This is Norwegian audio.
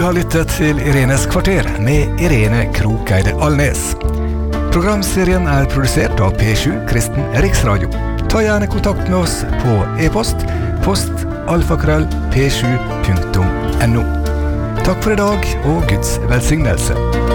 har lyttet til Irenes kvarter med Irene Krokeide Alnes. Programserien er produsert av P7 Kristen Riksradio. Ta gjerne kontakt med oss på e-post, post@p7.no. Takk for i dag og Guds velsignelse.